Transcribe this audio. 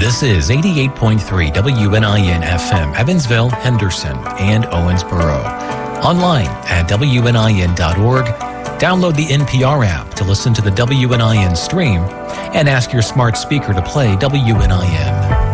This is 88.3 WNIN FM, Evansville, Henderson, and Owensboro. Online at WNIN.org. Download the NPR app to listen to the WNIN stream and ask your smart speaker to play WNIN.